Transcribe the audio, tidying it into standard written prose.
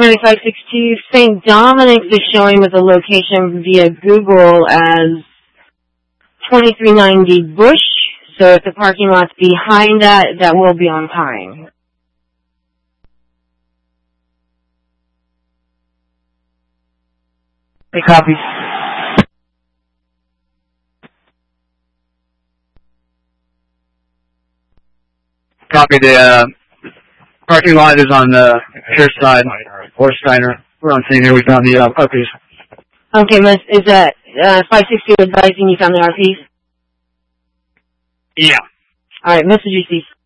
562, St. Dominic's is showing with a location via Google as 2390 Bush. So if the parking lot's behind that, that will be on time. Hey, copy. Copy. The parking lot is on the rear side, or Steiner. We're on scene here. We found the RPs. Okay, Miss, is that 562 advising you found the RPs? Yeah. All right, message received.